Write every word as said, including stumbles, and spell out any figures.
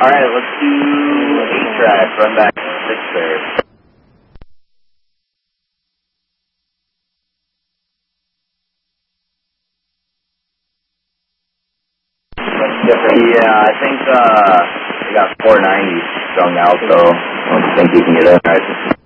Alright, let's do eight track, run back to six there. Yeah, I think uh, we got four ninety strung out, so I don't think you can get in. Right?